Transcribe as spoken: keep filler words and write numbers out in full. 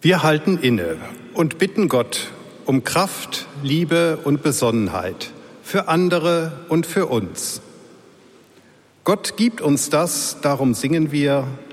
Wir halten inne und bitten Gott um Kraft, Liebe und Besonnenheit für andere und für uns. Gott gibt uns das, darum singen wir: